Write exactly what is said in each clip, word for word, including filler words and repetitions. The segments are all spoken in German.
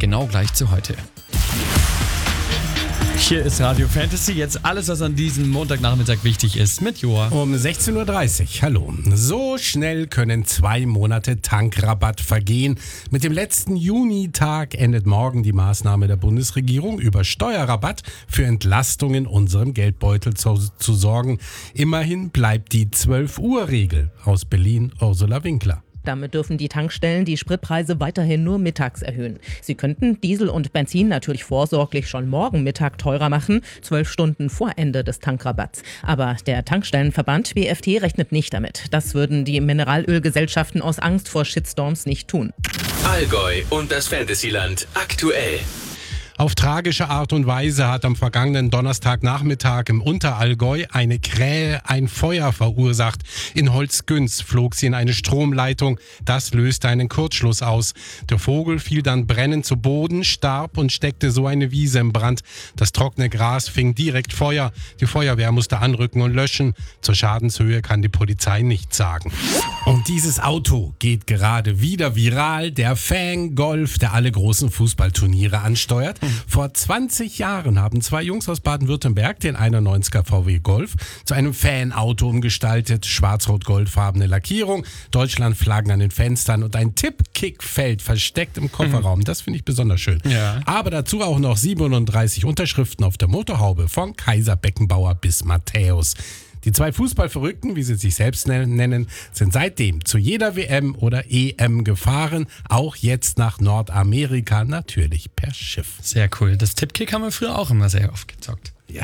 genau gleich zu heute. Hier ist Radio Fantasy, jetzt alles, was an diesem Montagnachmittag wichtig ist, mit Joa. Um sechzehn Uhr dreißig, hallo. So schnell können zwei Monate Tankrabatt vergehen. Mit dem letzten Junitag endet morgen die Maßnahme der Bundesregierung, über Steuerrabatt für Entlastung in unserem Geldbeutel zu, zu sorgen. Immerhin bleibt die zwölf Uhr Regel. Aus Berlin, Ursula Winkler. Damit dürfen die Tankstellen die Spritpreise weiterhin nur mittags erhöhen. Sie könnten Diesel und Benzin natürlich vorsorglich schon morgen Mittag teurer machen, zwölf Stunden vor Ende des Tankrabatts. Aber der Tankstellenverband B F T rechnet nicht damit. Das würden die Mineralölgesellschaften aus Angst vor Shitstorms nicht tun. Allgäu und das Fantasyland aktuell. Auf tragische Art und Weise hat am vergangenen Donnerstagnachmittag im Unterallgäu eine Krähe ein Feuer verursacht. In Holzgünz flog sie in eine Stromleitung. Das löste einen Kurzschluss aus. Der Vogel fiel dann brennend zu Boden, starb und steckte so eine Wiese im Brand. Das trockene Gras fing direkt Feuer. Die Feuerwehr musste anrücken und löschen. Zur Schadenshöhe kann die Polizei nichts sagen. Und dieses Auto geht gerade wieder viral. Der Fan-Golf, der alle großen Fußballturniere ansteuert. Vor zwanzig Jahren haben zwei Jungs aus Baden-Württemberg den einundneunziger V W Golf zu einem Fanauto umgestaltet. Schwarz-rot-goldfarbene Lackierung, Deutschlandflaggen an den Fenstern und ein Tippkickfeld versteckt im Kofferraum. Das finde ich besonders schön. Ja. Aber dazu auch noch siebenunddreißig Unterschriften auf der Motorhaube von Kaiser Beckenbauer bis Matthäus. Die zwei Fußballverrückten, wie sie sich selbst nennen, sind seitdem zu jeder W M oder E M gefahren, auch jetzt nach Nordamerika, natürlich per Schiff. Sehr cool. Das Tippkick haben wir früher auch immer sehr oft gezockt. Ja,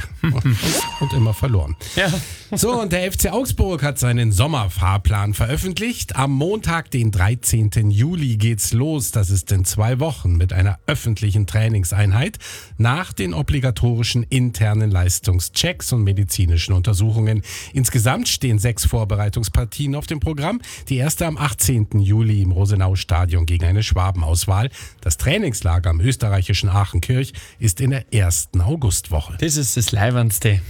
und immer verloren. Ja. So, und der F C Augsburg hat seinen Sommerfahrplan veröffentlicht. Am Montag, den dreizehnten Juli, geht's los. Das ist in zwei Wochen mit einer öffentlichen Trainingseinheit nach den obligatorischen internen Leistungschecks und medizinischen Untersuchungen. Insgesamt stehen sechs Vorbereitungspartien auf dem Programm. Die erste am achtzehnten Juli im Rosenau-Stadion gegen eine Schwabenauswahl. Das Trainingslager am österreichischen Aachenkirch ist in der ersten Augustwoche. Das ist das Leibernste.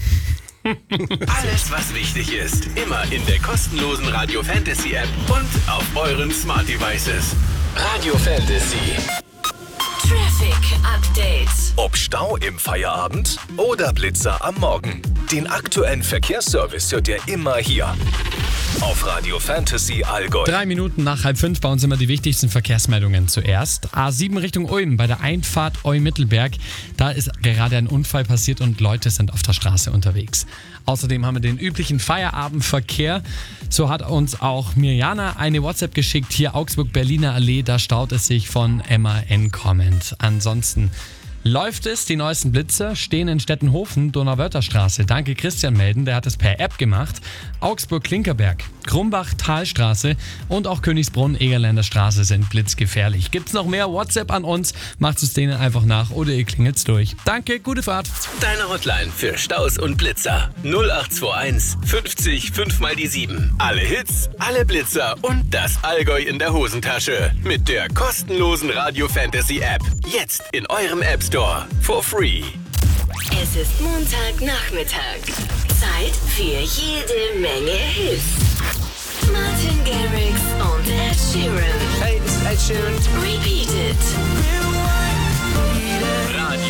Alles, was wichtig ist, immer in der kostenlosen Radio Fantasy App und auf euren Smart Devices. Radio Fantasy. Traffic Update. Ob Stau im Feierabend oder Blitzer am Morgen. Den aktuellen Verkehrsservice hört ihr immer hier. Auf Radio Fantasy Allgäu. Drei Minuten nach halb fünf bei uns immer die wichtigsten Verkehrsmeldungen zuerst. A sieben Richtung Ulm bei der Einfahrt Eu-Mittelberg. Da ist gerade ein Unfall passiert und Leute sind auf der Straße unterwegs. Außerdem haben wir den üblichen Feierabendverkehr. So hat uns auch Mirjana eine WhatsApp geschickt. Hier Augsburg-Berliner Allee, da staut es sich von Emma N. Comment. Ansonsten läuft es, die neuesten Blitzer stehen in Stettenhofen, Donauwörtherstraße. Danke Christian melden, der hat es per App gemacht. Augsburg-Klinkerberg, Krumbach-Talstraße und auch Königsbrunn, Egerländer Straße sind blitzgefährlich. Gibt's noch mehr WhatsApp an uns? Macht es denen einfach nach oder ihr klingelt's durch. Danke, gute Fahrt. Deine Hotline für Staus und Blitzer. null acht zwei eins fünfzig fünf mal die sieben. Alle Hits, alle Blitzer und das Allgäu in der Hosentasche. Mit der kostenlosen Radio Fantasy App. Jetzt in eurem App Store. For free. Es ist Montagnachmittag. Zeit für jede Menge Hits. Martin Garrix und Ed Sheeran. Hey, this is Ed Sheeran. Repeat It. Radio